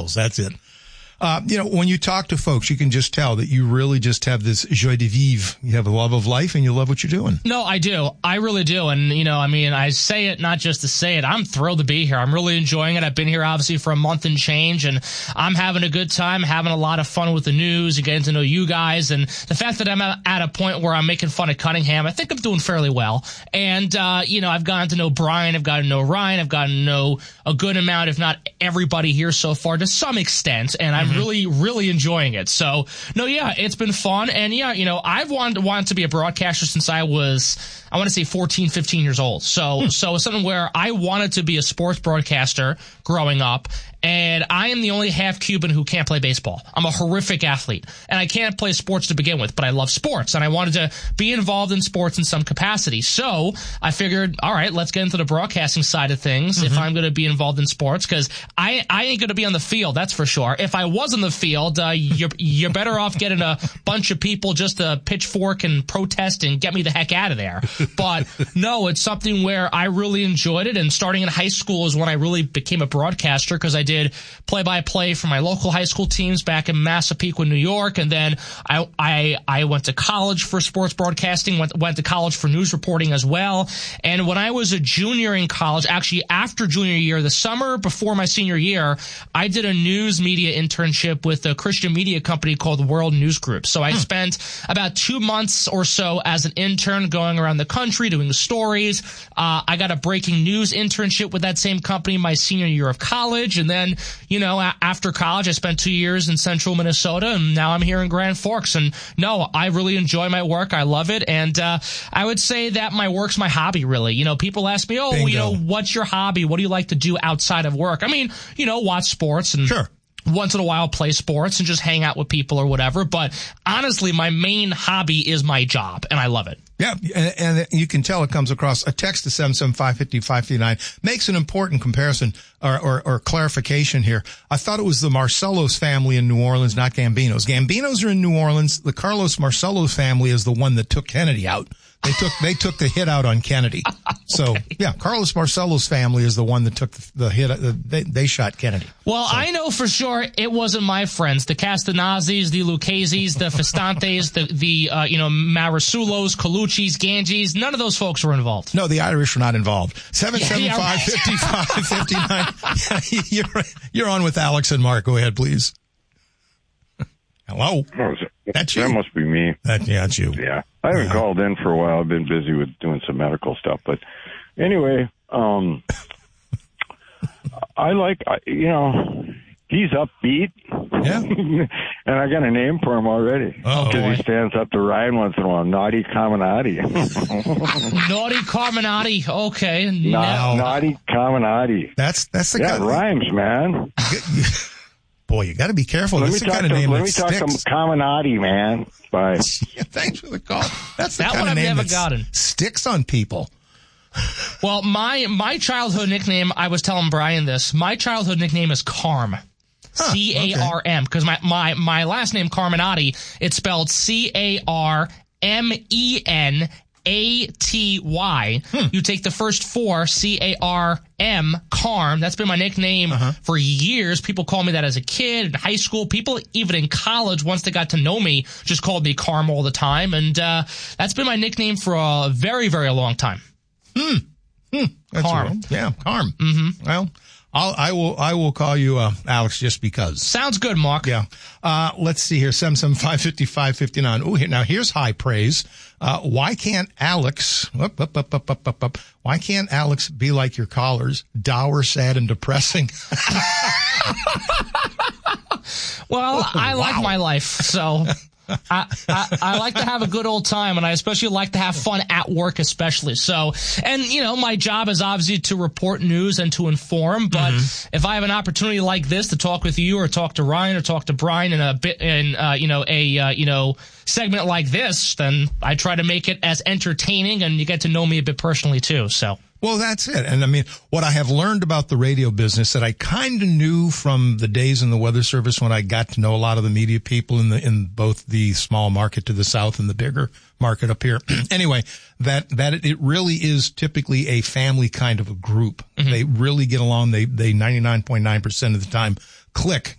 skills. That's it. When you talk to folks, you can just tell that you really just have this joie de vivre. You have a love of life and you love what you're doing. No, I do. I really do. And, I say it not just to say it. I'm thrilled to be here. I'm really enjoying it. I've been here obviously for a month and change, and I'm having a good time, having a lot of fun with the news and getting to know you guys. And the fact that I'm at a point where I'm making fun of Cunningham, I think I'm doing fairly well. And, I've gotten to know Brian. I've gotten to know Ryan. I've gotten to know a good amount, if not everybody here so far to some extent. And I'm really, really enjoying it. So, no, yeah, it's been fun. And yeah, I've wanted to be a broadcaster since I want to say 14, 15 years old. So it's something where I wanted to be a sports broadcaster growing up. And I am the only half Cuban who can't play baseball. I'm a horrific athlete, and I can't play sports to begin with, but I love sports, and I wanted to be involved in sports in some capacity. So I figured, all right, let's get into the broadcasting side of things if I'm going to be involved in sports, because I ain't going to be on the field, that's for sure. If I was on the field, you're better off getting a bunch of people just to pitchfork and protest and get me the heck out of there. But no, it's something where I really enjoyed it, and starting in high school is when I really became a broadcaster, because I did play-by-play for my local high school teams back in Massapequa, New York, and then I went to college for sports broadcasting, went to college for news reporting as well. And when I was a junior in college, actually after junior year, the summer before my senior year, I did a news media internship with a Christian media company called World News Group. So I spent about 2 months or so as an intern going around the country doing stories. I got a breaking news internship with that same company my senior year of college, and then, after college, I spent 2 years in central Minnesota, and now I'm here in Grand Forks. And no, I really enjoy my work. I love it. And I would say that my work's my hobby, really. People ask me, what's your hobby? What do you like to do outside of work? I mean, watch sports and sure. Once in a while play sports and just hang out with people or whatever. But honestly, my main hobby is my job, and I love it. Yeah, and you can tell it comes across. A text to 775-50-559 makes an important comparison or clarification here. I thought it was the Marcellos family in New Orleans, not Gambinos. Gambinos are in New Orleans. The Carlos Marcellos family is the one that took Kennedy out. They took the hit out on Kennedy. So, yeah, Carlos Marcello's family is the one that took the hit. They shot Kennedy. Well, so. I know for sure it wasn't my friends, the Castanazes, the Lucchese's, the Festantes, the Marisulos, Colucci's, Ganges. None of those folks were involved. No, the Irish were not involved. 775-55-59. You're on with Alex and Mark. Go ahead, please. Hello. That's you. That must be me. That's you. Yeah. I haven't called in for a while. I've been busy with doing some medical stuff. But anyway, I like, he's upbeat. Yeah. And I got a name for him already. Because he stands up to Ryan once in a while. Naughty Carminati. Naughty Carminati. Okay. Naughty Carminati. That's the guy. Yeah, it rhymes, man. Boy, you got to be careful. That's the kind of name that sticks. Let me talk to Carminati, man. Bye. Yeah, thanks for the call. That's the that kind one of I've name never that gotten. Sticks on people. Well, my childhood nickname, I was telling Brian this, my childhood nickname is Carm. C-A-R-M. Because my last name, Carminati, it's spelled C-A-R-M-E-N A-T-Y. You take the first four, C-A-R-M, Carm. That's been my nickname for years. People call me that as a kid, in high school. People, even in college, once they got to know me, just called me Carm all the time. And that's been my nickname for a very, very long time. That's Carm. Right. Yeah, Carm. Mm-hmm. Well, I will call you Alex just because. Sounds good, Mark. Yeah. Let's see here. 775-55-59. Oh, now here's high praise. Why can't Alex? Why can't Alex be like your callers, dour, sad, and depressing? Well, I like my life, so. I like to have a good old time, and I especially like to have fun at work, especially. So, and my job is obviously to report news and to inform. But if I have an opportunity like this to talk with you, or talk to Ryan, or talk to Brian in a segment like this, then I try to make it as entertaining, and you get to know me a bit personally too. So. Well, that's it. And I mean, what I have learned about the radio business that I kind of knew from the days in the Weather Service when I got to know a lot of the media people in both the small market to the south and the bigger market up here. Anyway, that it really is typically a family kind of a group. They really get along. They 99.9% of the time click.